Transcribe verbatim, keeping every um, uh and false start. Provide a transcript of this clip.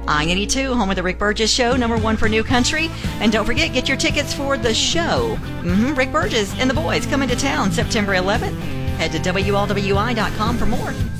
I eighty-two, home of the Rick Burgess Show, number one for New Country. And don't forget, get your tickets for the show. Mm-hmm, Rick Burgess and the boys coming to town September eleventh. Head to W L W I dot com for more.